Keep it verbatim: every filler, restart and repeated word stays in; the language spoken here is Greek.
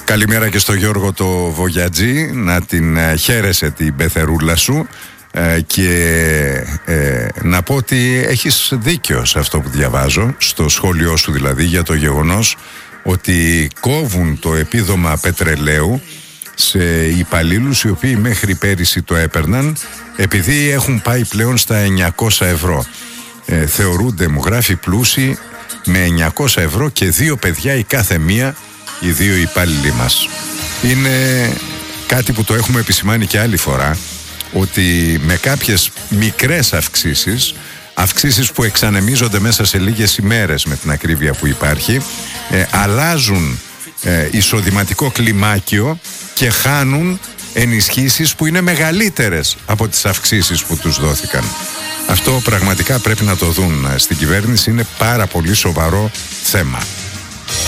Καλημέρα και στο Γιώργο το Βογιατζή, να την ε, χαίρεσαι την πεθερούλα σου ε, και ε, να πω ότι έχεις δίκιο σε αυτό που διαβάζω, στο σχόλιο σου δηλαδή, για το γεγονός ότι κόβουν το επίδομα πετρελαίου σε υπαλλήλους οι οποίοι μέχρι πέρυσι το έπαιρναν, επειδή έχουν πάει πλέον στα εννιακόσια ευρώ. Ε, θεωρούνται, μου γράφει, πλούσιοι με εννιακόσια ευρώ και δύο παιδιά η κάθε μία, οι δύο υπάλληλοι μας. Είναι κάτι που το έχουμε επισημάνει και άλλη φορά, ότι με κάποιες μικρές αυξήσεις, αυξήσεις που εξανεμίζονται μέσα σε λίγες ημέρες με την ακρίβεια που υπάρχει, ε, αλλάζουν ε, εισοδηματικό κλιμάκιο και χάνουν ενισχύσεις που είναι μεγαλύτερες από τις αυξήσεις που τους δόθηκαν. Αυτό πραγματικά πρέπει να το δουν στην κυβέρνηση, είναι πάρα πολύ σοβαρό θέμα.